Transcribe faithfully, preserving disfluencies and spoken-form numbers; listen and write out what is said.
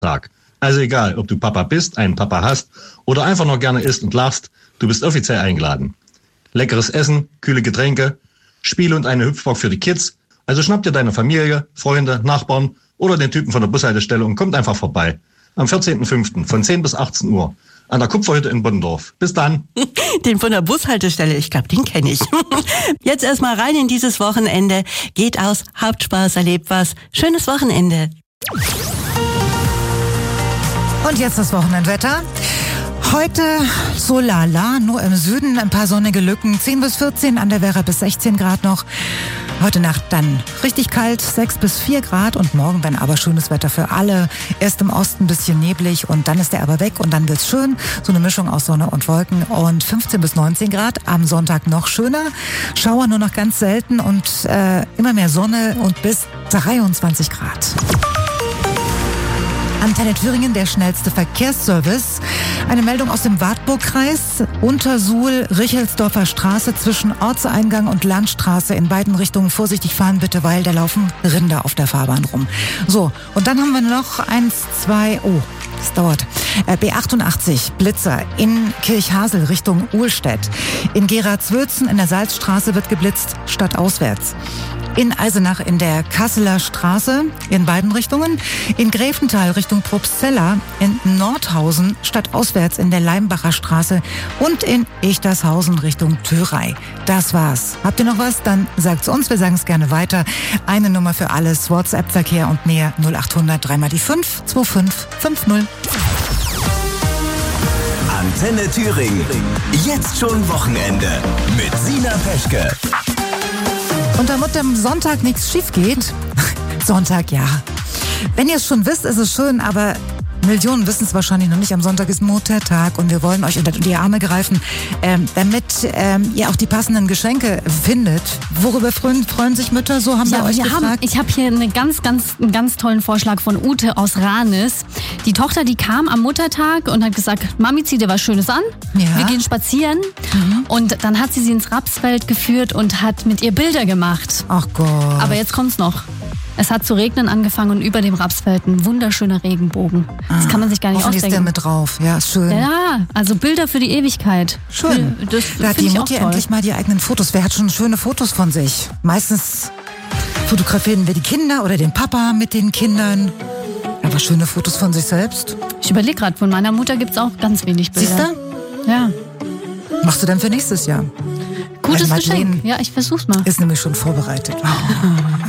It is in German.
Tag. Also egal, ob du Papa bist, einen Papa hast oder einfach nur gerne isst und lachst, du bist offiziell eingeladen. Leckeres Essen, kühle Getränke, Spiele und eine Hüpfburg für die Kids. Also schnapp dir deine Familie, Freunde, Nachbarn oder den Typen von der Bushaltestelle und kommt einfach vorbei. Am vierzehnten fünften von zehn bis achtzehn Uhr an der Kupferhütte in Boddendorf. Bis dann. Den von der Bushaltestelle, ich glaube, den kenne ich. Jetzt erstmal rein in dieses Wochenende. Geht aus, habt Spaß, erlebt was. Schönes Wochenende. Und jetzt das Wochenendwetter. Heute so lala, nur im Süden ein paar sonnige Lücken, zehn bis vierzehn, an der Werra bis sechzehn Grad noch. Heute Nacht dann richtig kalt, sechs bis vier Grad und morgen dann aber schönes Wetter für alle. Erst im Osten ein bisschen neblig und dann ist der aber weg und dann wird's schön. So eine Mischung aus Sonne und Wolken und fünfzehn bis neunzehn Grad. Am Sonntag noch schöner. Schauer nur noch ganz selten und äh, immer mehr Sonne und bis dreiundzwanzig Grad. Antenne Thüringen, der schnellste Verkehrsservice. Eine Meldung aus dem Wartburgkreis. Untersuhl, Richelsdorfer Straße zwischen Ortseingang und Landstraße in beiden Richtungen. Vorsichtig fahren bitte, weil da laufen Rinder auf der Fahrbahn rum. So, und dann haben wir noch eins, zwei, oh, das dauert. Äh, B achtundachtzig, Blitzer in Kirchhasel Richtung Uhlstedt. In Gera-Zwölzen in der Salzstraße wird geblitzt, stadtauswärts. In Eisenach in der Kasseler Straße in beiden Richtungen. In Gräfenthal Richtung Probstzella. In Nordhausen stadtauswärts in der Leimbacher Straße. Und in Echtershausen Richtung Thürei. Das war's. Habt ihr noch was? Dann sagt's uns. Wir sagen es gerne weiter. Eine Nummer für alles. WhatsApp-Verkehr und mehr null achthundert drei mal die fünf zwei fünf fünf null. Antenne Thüringen. Jetzt schon Wochenende mit Sina Peschke. Und damit am Sonntag nichts schief geht, Sonntag ja. Wenn ihr es schon wisst, ist es schön, aber Millionen wissen es wahrscheinlich noch nicht. Am Sonntag ist Muttertag und wir wollen euch unter die Arme greifen, ähm, damit ähm, ihr auch die passenden Geschenke findet. Worüber freuen, freuen sich Mütter? So haben ja, wir euch wir gefragt. Haben, ich habe hier eine ganz, ganz, einen ganz tollen Vorschlag von Ute aus Ranis. Die Tochter, die kam am Muttertag und hat gesagt, Mami, zieh dir was Schönes an. Ja. Wir gehen spazieren. Mhm. Und dann hat sie sie ins Rapsfeld geführt und hat mit ihr Bilder gemacht. Ach Gott. Aber jetzt kommt's noch. Es hat zu regnen angefangen und über dem Rapsfeld ein wunderschöner Regenbogen. Das kann man sich gar nicht Hoffentlich ausdenken. ist der mit drauf. Ja, ist schön. Ja, also Bilder für die Ewigkeit. Schön. Das da hat die ich Mutti auch toll. endlich mal die eigenen Fotos. Wer hat schon schöne Fotos von sich? Meistens fotografieren wir die Kinder oder den Papa mit den Kindern. Aber schöne Fotos von sich selbst. Ich überlege gerade, von meiner Mutter gibt's auch ganz wenig Bilder. Siehst du? Ja. Machst du dann für nächstes Jahr? Gutes Madeleine Geschenk. Ja, ich versuch's mal. Ist nämlich schon vorbereitet.